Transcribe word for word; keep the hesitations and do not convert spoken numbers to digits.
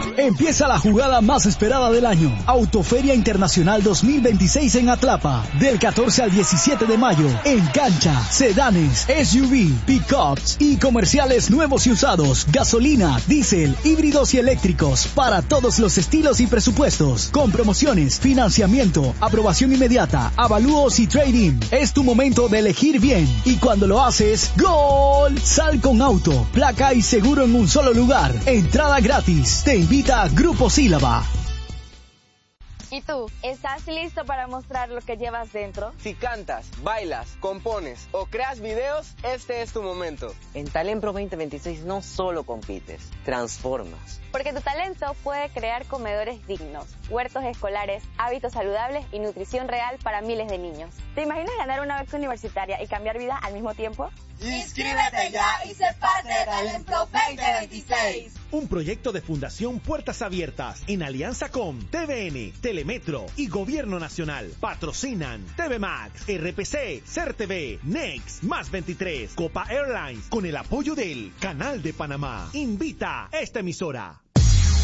Empieza la jugada más esperada del año. Autoferia Internacional dos mil veintiséis en Atlapa. Del catorce al diecisiete de mayo. En cancha, sedanes, S U V, pickups y comerciales nuevos y usados. Gasolina, diésel, híbridos y eléctricos. Para todos los estilos y presupuestos. Con promociones, financiamiento, aprobación inmediata, avalúos y trading. Es tu momento de elegir bien. Y cuando lo haces, ¡gol! Sal con auto, placa y seguro en un solo lugar. Entrada gratis. Te invita Grupo Sílaba. ¿Y tú, estás listo para mostrar lo que llevas dentro? Si cantas, bailas, compones o creas videos, este es tu momento. En Talent Pro veinte veintiséis no solo compites, transformas. Porque tu talento puede crear comedores dignos, huertos escolares, hábitos saludables y nutrición real para miles de niños. ¿Te imaginas ganar una beca universitaria y cambiar vidas al mismo tiempo? ¡Inscríbete ya y sé parte de Talent Pro veinte veintiséis! Un proyecto de Fundación Puertas Abiertas en alianza con T V N, Telemetro y Gobierno Nacional. Patrocinan T V Max, R P C, C E R T V, Next, Más veintitrés, Copa Airlines, con el apoyo del Canal de Panamá. Invita a esta emisora.